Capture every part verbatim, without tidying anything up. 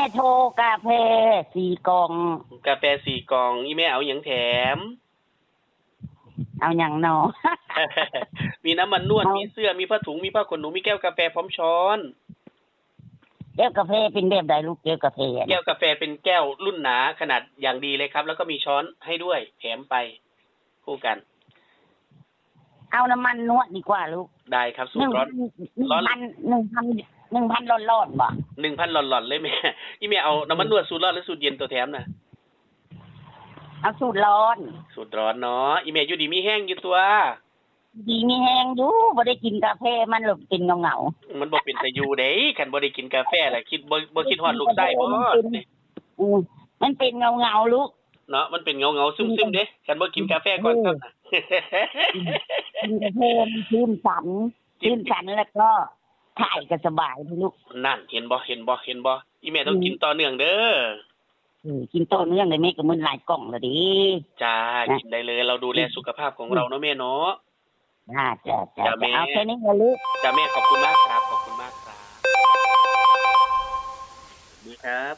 โทรกาแฟสี่กล่องกาแฟสี่กล่องอีแม่เอาหยังแถมเอาหยังเนาะมีน้ำมันนวดมีเสื้อมีผ้าถุงมีผ้าขนหนูมีแก้วกาแฟพร้อมช้อนแก้วกาแฟเป็นแบบใดลูกแก้วกาแฟแก้วกาแฟเป็นแก้วรุ่นหนาขนาดอย่างดีเลยครับแล้วก็มีช้อนให้ด้วยแถมไปคู่กันเอาน้ำมันนวดดีกว่าลูกได้ครับสูตรร้อนร้อนหนึ่งพันหนึ่งพันร้อนร้อนบ่หนึ่งพันร้อนร้อนเลยแม่อีแม่เอาน้ำมันนวดสูตรร้อนหรือสูตรเย็นตัวแถมน่ะเอาสูตรร้อนสูตรร้อนเนาะอีแม่อยู่ดีมีแห้งอยู่ตัวดีมีแห้งอยู่บ่ได้กินกาแฟมันหลบกินเงาๆมันบ่เป็นตะอยู่เด้คันบ่ได้กินกาแฟล่ะคิดบ่บ่คิดฮอดลูกไส้บ่อือมันเป็นเงาๆลูกเนาะมันเป็นเงาๆซึมๆเด้คันบ่กินกาแฟก่อนครับกินกาแฟมันชื่นสันชื่นสันแล้วก็ถ่ายก็สบายลูกนั่นเห็นบ่เห็นบ่เห็นบ่อีแม่ต้องกินต่อเนื่องเด้ออือกินต่อเนื่องได้แม่ก็มื้อหลายกล่องแล้วดิจ้ากินได้เลยเราดูแลสุขภาพของเราเนาะแม่เนาะจ้าจ้าจ้าเอาแค่นี้ก็ลูกจ้าแม่ขอบคุณมากครับขอบคุณมากครับดีครับ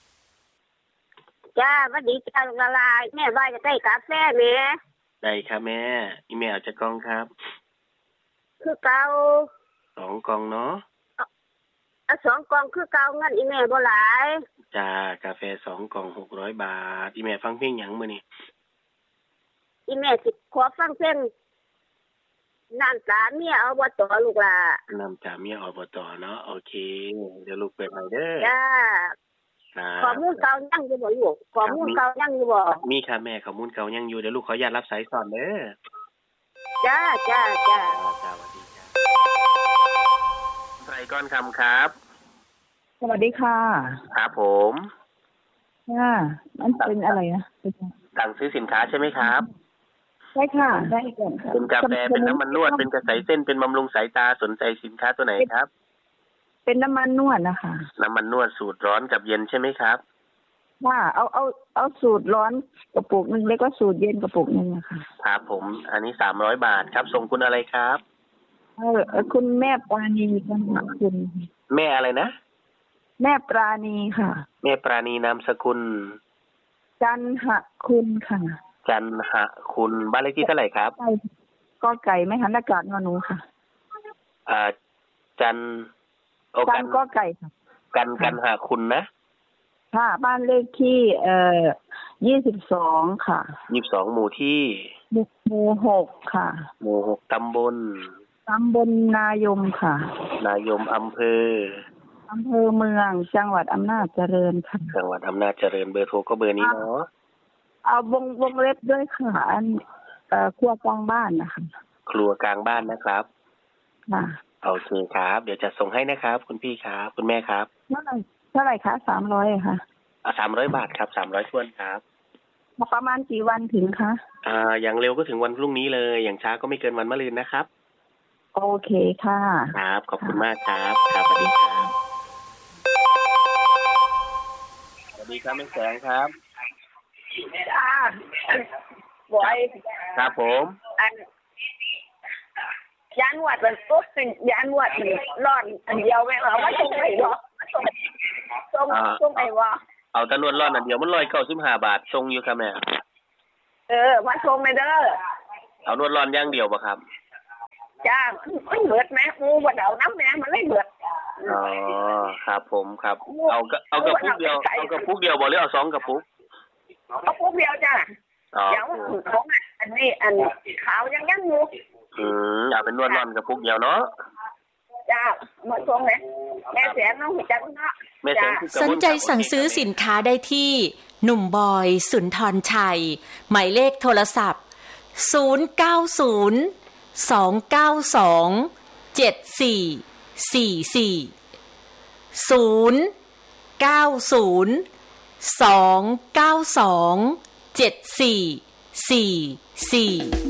จ้าสวัสดีจ้าลูกละลายแม่ว่าจะได้กาแฟแม่ได้ครับแม่อีเมลจะกล่องครับคือเก่าสองกล่องเนาะเอาสองกล่องคือเก่างั้นอีแม่บ่หลายจ้ากาแฟสองกล่องหกร้อยบาทอีแม่ฟังเพลงหยังมื้อนี้อีแม่สิขอฟังเพลงน้ำตาเมียอบต.ลูกล่ะน้ำตาเมียอบต.เนาะโอเคเดี๋ยวลูกเปิดให้เด้อจ้าข้อมูลเก่ายังอยู่บ่ลูกข้อมูลเก่ายังอยู่บ่มีค่ะแม่ข้อมูลเก่ายังอยู่เดี๋ยวลูกขออนุญาตรับสายก่อนเด้อจ้าจ้าจ้าสวัสดีจ้าใส่ก่อนคำครับสวัสดีค่ะครับผมค่ะมันเป็นอะไรนะสั่งซื้อสินค้าใช่ไหมครับใช่ค่ะได้ก่อนค่ะเป็นกาแฟเป็นน้ำมันนวดเป็นกระสายเส้นเป็นบำรุงสายตาสนใจสินค้าตัวไหนครับเป็นน้ำมันนวดนะคะน้ำมันนวดสูตรร้อนกับเย็นใช่ไหมครับว่าเอาเอาเอาสูตรร้อนกระปุกนึงแล้วก็สูตรเย็นกระปุกนึงนะคะครับผมอันนี้สามร้อยบาทครับส่งคุณอะไรครับเออคุณแม่ปราณีคุณคุณแม่อะไรนะแม่ปราณีค่ะแม่ปราณีนามสกุลจันหคุณค่ะจันหคุณบ้านเลขที่เท่าไหร่ครับก็ไก่ไม่หันอากาศนอหนูค่ะอ่าจันโอกันก็ไก่ค่ะกันกันหคุณนะค่ะบ้านเลขที่เอ่อยี่สิบสองค่ะยี่สิบสองหมู่ที่หมู่หกค่ะหมู่หกตำบลตำบลนายมค่ะนายมอำเภออำเภอเมืองจังหวัดอำนาจเจริญค่ะจังหวัดอำนาจเจริญเบอร์โทรก็เบอร์นี้เนาะเอาวงวงเล็บด้วยค่ะอันเอ่อครัวกลางบ้านนะคะครัวกลางบ้านนะครับค่ะโอเคครับเดี๋ยวจะส่งให้นะครับคุณพี่ครับคุณแม่ครับเท่าไหร่เท่าไหร่คะสามร้อยค่ะอ่าสามร้อยบาทครับสามร้อยถ้วนครับประมาณกี่วันถึงคะอ่าอย่างเร็วก็ถึงวันพรุ่งนี้เลยอย่างช้าก็ไม่เกินวันมะรืนนะครับโอเคค่ะครับขอบคุณมากครับครับสวัสดีครับสวัสดีครับแม่แสงครับอ่าบอยครับผมอันยานวดมันปุ๊บเป็นยานวดร้อนอันเดียวแม่เหรอว่าส่งไปเหรอส่งส่งไปวะเอาตะนวดร้อนอันเดียวมันร้อยเก้าสิบห้าบาทส่งอยู่ครับแม่เออมาส่งไปเด้อเอานวดร้อนอย่างเดียวป่ะครับจ้ามันเบิดแม่งูบ่เอาน้ำแม่มันไม่เบิดอ๋อครับผมครับเอาเอากระปุกเดียวเอากระปุกเดียวบ่หรือเอาสองกระปุกกระปุกเดียวจ้าเดี๋ยวของอันนี้อันขาวยังยังอยู่อืมเอาเป็นนวดร้อนกระปุกเดียวเนาะจ้ามาส่งเลยแม่แสนน้องจักเนาะสนใจสั่งซื้อสินค้าได้ที่หนุ่มบอยสุนทรชัยหมายเลขโทรศัพท์ศูนย์ เก้า ศูนย์ สอง เก้า สอง เจ็ด สี่ สี่ สี่ ศูนย์ เก้า ศูนย์ สอง เก้า สอง เจ็ด สี่ สี่ สี่